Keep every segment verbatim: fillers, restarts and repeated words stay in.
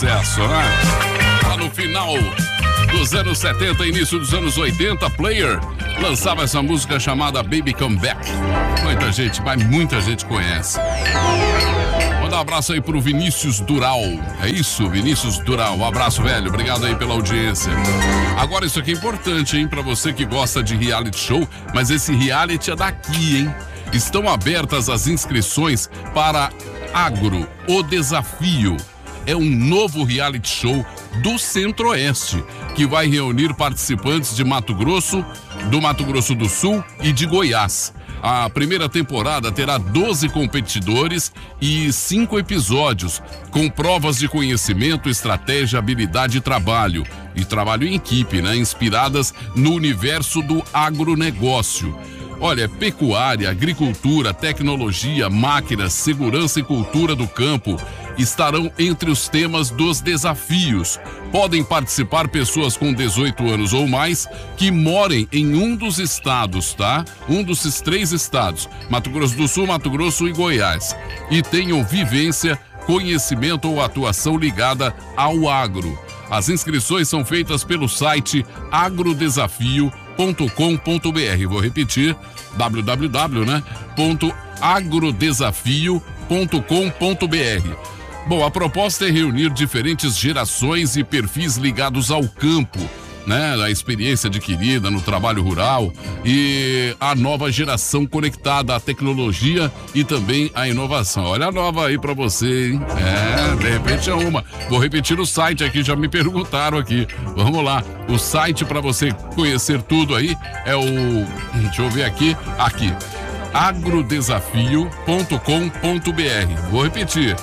sucesso, né? Lá no final dos anos setenta, início dos anos oitenta, Player lançava essa música chamada Baby Come Back. Muita gente, mas muita gente conhece. Manda um abraço aí pro Vinícius Dural. É isso, Vinícius Dural. Um abraço, velho. Obrigado aí pela audiência. Agora, isso aqui é importante, hein? Pra você que gosta de reality show, mas esse reality é daqui, hein? Estão abertas as inscrições para Agro, o Desafio. É um novo reality show do Centro-Oeste, que vai reunir participantes de Mato Grosso, do Mato Grosso do Sul e de Goiás. A primeira temporada terá doze competidores e cinco episódios, com provas de conhecimento, estratégia, habilidade e trabalho. E trabalho em equipe, né? Inspiradas no universo do agronegócio. Olha, pecuária, agricultura, tecnologia, máquinas, segurança e cultura do campo estarão entre os temas dos desafios. Podem participar pessoas com dezoito anos ou mais que morem em um dos estados, tá? Um desses três estados, Mato Grosso do Sul, Mato Grosso e Goiás. E tenham vivência, conhecimento ou atuação ligada ao agro. As inscrições são feitas pelo site agrodesafio ponto com ponto b r. Vou repetir, w w w, né, ponto agrodesafio ponto com ponto b r. Bom, a proposta é reunir diferentes gerações e perfis ligados ao campo, né? A experiência adquirida no trabalho rural e a nova geração conectada à tecnologia e também à inovação. Olha a nova aí pra você, hein? É, de repente é uma. Vou repetir o site aqui, já me perguntaram aqui. Vamos lá. O site para você conhecer tudo aí é o... Deixa eu ver aqui. Aqui. agrodesafio ponto com ponto b r. Vou repetir.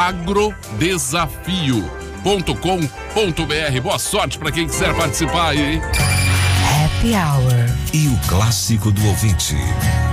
agrodesafio ponto com ponto b r. Boa sorte para quem quiser participar aí, hein? Happy Hour. E o clássico do ouvinte.